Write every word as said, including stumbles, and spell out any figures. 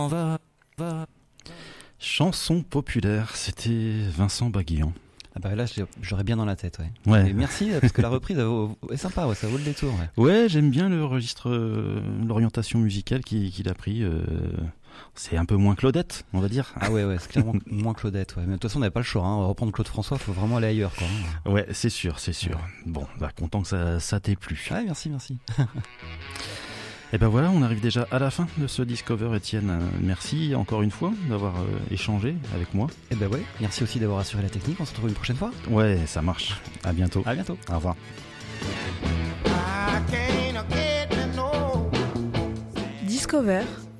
va, va. Chanson populaire, c'était Vincent Baguillon. Ah bah là, j'aurais bien dans la tête, ouais. Ouais. Et merci, parce que la reprise est sympa, ouais, ça vaut le détour. Ouais, ouais j'aime bien le registre, euh, l'orientation musicale qu'il, qu'il a pris. Euh, c'est un peu moins Claudette, on va dire. Ah ouais, ouais, c'est clairement moins Claudette, ouais. Mais de toute façon, on n'avait pas le choix, hein. On va reprendre Claude François, faut vraiment aller ailleurs, quoi. Ouais, c'est sûr, c'est sûr. Ouais. Bon, bah, content que ça, ça t'ait plu. Ouais, merci, merci. Et ben voilà, on arrive déjà à la fin de ce Discover, Étienne. Merci encore une fois d'avoir euh, échangé avec moi. Et ben ouais, merci aussi d'avoir assuré la technique. On se retrouve une prochaine fois. Ouais, ça marche. À bientôt. À bientôt. Au revoir. Discover,